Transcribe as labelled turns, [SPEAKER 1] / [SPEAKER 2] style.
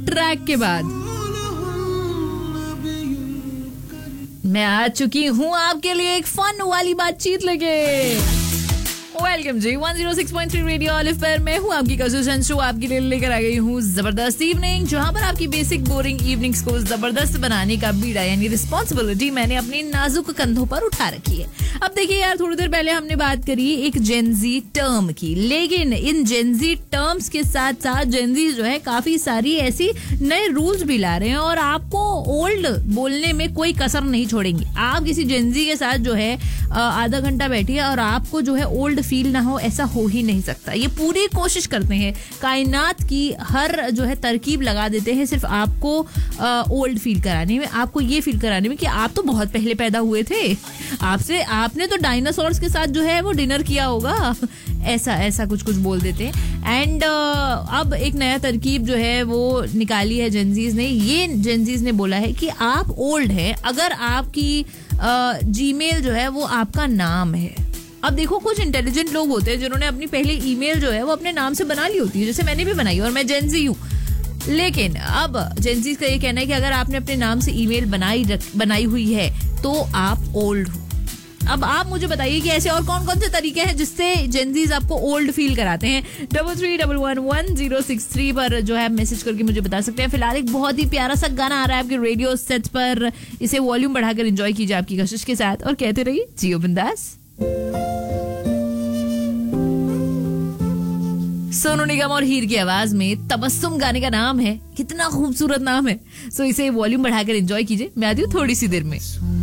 [SPEAKER 1] Track के बाद मैं आ चुकी हूँ आपके लिए एक फन वाली बातचीत लेके। वेलकम जी 106.3 रेडियो ऑलिव पर मैं हूँ आपकी कज़न शो आपके लिए लेकर आ गई हूँ जबरदस्त इवनिंग, जहाँ पर आपकी बेसिक बोरिंग इवनिंग्स को जबरदस्त बनाने का बीड़ा यानी रिस्पॉन्सिबिलिटी मैंने अपने नाजुक कंधों पर उठा रखी है। अब देखिए यार, थोड़ी देर पहले हमने बात करी एक जेनजी टर्म की, लेकिन इन जेनजी टर्म्स के साथ साथ जेनजी जो है काफी सारी ऐसी नए रूल्स भी ला रहे हैं और आपको ओल्ड बोलने में कोई कसर नहीं छोड़ेंगे। आप किसी जेनजी के साथ जो है आधा घंटा बैठिए और आपको जो है ओल्ड फील ना हो, ऐसा हो ही नहीं सकता। ये पूरी कोशिश करते हैं, कायनात की हर जो है तरकीब लगा देते हैं सिर्फ आपको ओल्ड फील कराने में, आपको ये फील कराने में कि आप तो बहुत पहले पैदा हुए थे, आपने तो डायनासोर्स के साथ जो है वो डिनर किया होगा, ऐसा कुछ बोल देते हैं। एंड अब एक नया तरकीब जो है वो निकाली है जेनजीज ने। ये जेनजीज ने बोला है कि आप ओल्ड हैं अगर आपकी जीमेल जो है वो आपका नाम है। अब देखो, कुछ इंटेलिजेंट लोग होते हैं जिन्होंने अपनी पहली ईमेल जो है वो अपने नाम से बना ली होती है, जैसे मैंने भी बनाई और मैं जेनजी हूँ। लेकिन अब जेनजी का ये कहना है कि अगर आपने अपने नाम से ईमेल बनाई हुई है तो आप ओल्ड हो। अब आप मुझे बताइए कि ऐसे और कौन कौन से तरीके हैं जिससे जेनजीज आपको ओल्ड फील कराते हैं। 33111063 पर जो है मैसेज करके मुझे बता सकते हैं। फिलहाल एक बहुत ही प्यारा सा गाना आ रहा है आपके रेडियो सेट पर, इसे वॉल्यूम बढ़ाकर एंजॉय कीजिए आपकी कशिश के साथ और कहते रहिए जियो बिंदास। सोनू निगम और हीर की आवाज में तबस्सुम गाने का नाम है, कितना खूबसूरत नाम है। सो इसे वॉल्यूम बढ़ाकर एंजॉय कीजिए, मैं आती हूँ थोड़ी सी देर में।